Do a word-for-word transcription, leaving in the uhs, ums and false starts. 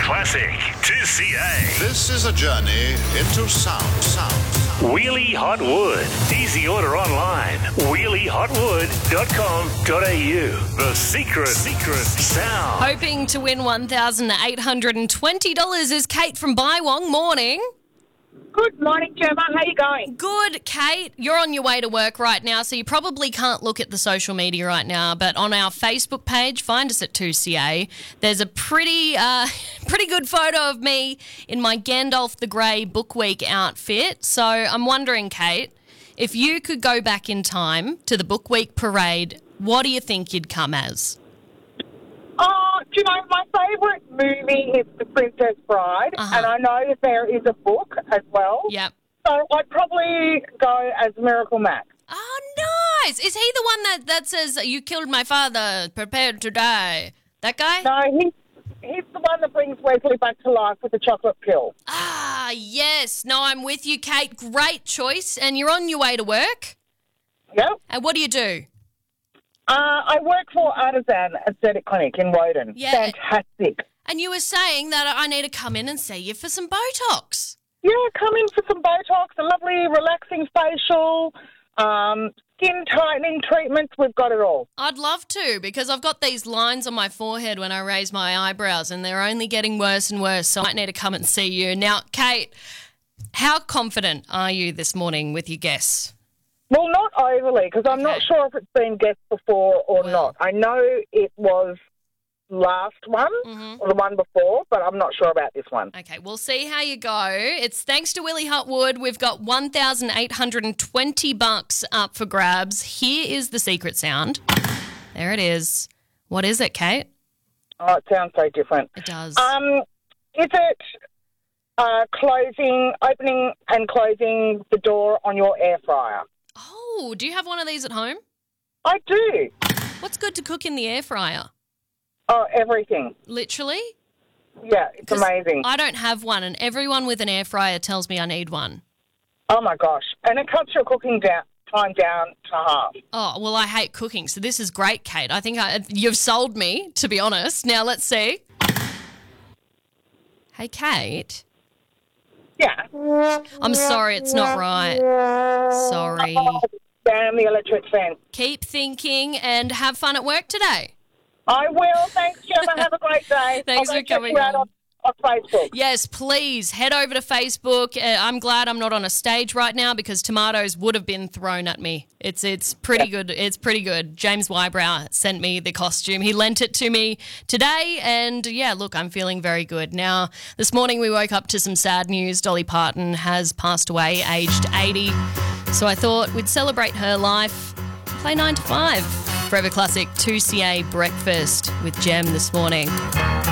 Classic two C A. This is a journey into sound. Sound. Wheelie Hot Wood. Easy order online. wheelie hot wood dot com dot a u. The secret, secret sound. Hoping to win one thousand eight hundred twenty dollars is Kate from Bywong. Morning. Good morning, Gemma. How you going? Good, Kate. You're on your way to work right now, so you probably can't look at the social media right now, but on our Facebook page, find us at two C A, there's a pretty uh, pretty good photo of me in my Gandalf the Grey Book Week outfit. So I'm wondering, Kate, if you could go back in time to the Book Week parade, what do you think you'd come as? Oh, do you know, my favourite movie is The Princess Bride, Uh-huh. and I know that there is a book as well. Yep. So I'd probably go as Miracle Max. Oh, nice. Is he the one that, that says, you killed my father, prepared to die? That guy? No, he's, he's the one that brings Wesley back to life with the chocolate pill. Ah, yes. No, I'm with you, Kate. Great choice. And you're on your way to work? Yep. And what do you do? Uh, I work for Artisan Aesthetic Clinic in Woden. Yeah. Fantastic. And you were saying that I need to come in and see you for some Botox. Yeah, come in for some Botox, a lovely relaxing facial, um, skin tightening treatments. We've got it all. I'd love to, because I've got these lines on my forehead when I raise my eyebrows and they're only getting worse and worse, so I might need to come and see you. Now, Kate, how confident are you this morning with your guess? Well, not overly, because I'm not sure if it's been guessed before or Well. not. I know it was last one Mm-hmm. or the one before, but I'm not sure about this one. Okay, we'll see how you go. It's thanks to Willie Hutwood. We've got one thousand eight hundred twenty bucks up for grabs. Here is the secret sound. There it is. What is it, Kate? Oh, it sounds so different. It does. Um, is it uh, closing, opening and closing the door on your air fryer? Oh, do you have one of these at home? I do. What's good to cook in the air fryer? Oh, everything. Literally? Yeah, it's 'Cause amazing. I don't have one, and everyone with an air fryer tells me I need one. Oh, my gosh. And it cuts your cooking down, time down to half. Oh, well, I hate cooking, so this is great, Kate. I think I, you've sold me, to be honest. Now, let's see. Hey, Kate. Yeah. I'm sorry, it's not right. Sorry. Oh, damn the electric fence. Keep thinking and have fun at work today. I will. Thanks, Gemma. Have a great day. Thanks I'll for go check coming you out on. on, on Facebook. Yes, please head over to Facebook. Uh, I'm glad I'm not on a stage right now because tomatoes would have been thrown at me. It's it's pretty good. It's pretty good. James Wybrow sent me the costume. He lent it to me today, and yeah, look, I'm feeling very good. Now, this morning we woke up to some sad news. Dolly Parton has passed away, aged eighty. So I thought we'd celebrate her life. Play nine to five. Forever Classic two C A Breakfast with Gem this morning.